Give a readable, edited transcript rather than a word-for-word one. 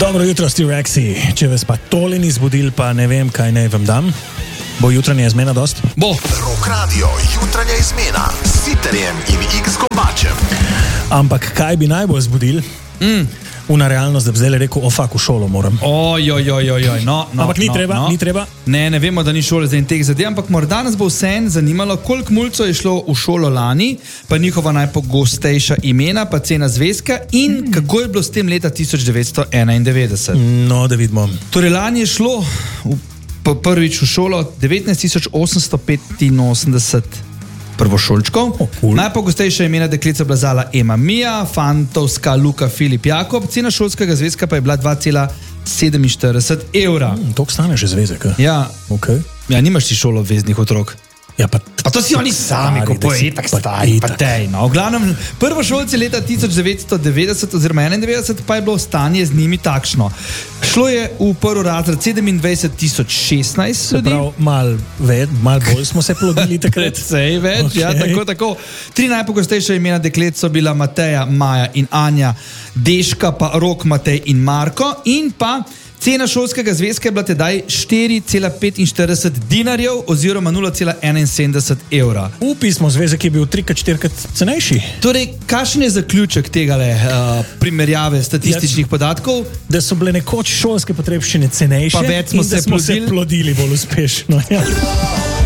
Dobro jutro, Sti-Rexi. Če vas pa tole ni zbudil, pa ne vem, kaj naj vam dam. Bo jutranja izmena dost? Bo. Rock Radio, jutranja izmena s Sitarjem in X-Kovačem. Ampak kaj bi najbolj zbudil? Una realnost, da bi zdaj rekel, v šolo moram. Ampak ni treba. Ne vemo, da ni šole za in teh zadev, ampak morda nas bo vsem zanimalo, koliko mulcev je šlo v šolo lani, pa njihova najpogostejša imena, pa cena zvezka in kako je bilo s tem leta 1991. No, da vidimo. Torej, lani je šlo prvič v šolo 19.885 prvošolčkov. Cool. Najpogostejša imena deklica bila Zala Ema Mija, fantovska Luka Filip Jakob, cena šolskega zvezka pa je bila 2,47 evra. Toliko stane že zvezek? Ja. Okay. Ja, nimaš ti šoloobveznih otrok. Ja, pa to si oni sami kupujejo, itak stari, pa tej. No. V glavnem, prvošolci leta 1990 oziroma 91 pa je bilo stanje z njimi takšno. Šlo je v prvi razred 27.016 ljudi. Se pravi, mal bolj smo se plodili takrat. Precej več, Okay. ja, tako. 3 najpogostejša imena deklet so bila Mateja, Maja in Anja, Deška pa Rok, Matej in Marko in pa cena šolskega zvezka je bila tedaj 4,45 dinarjev oziroma 0,71 evra. Pismo zvezek je bil 3-4 cenejši. Torej, kakšen je zaključek tega primerjave statističnih podatkov? Da so bile nekoč šolske potrebščine cenejše Pa več smo in da smo se plodili bolj uspešno. Ja.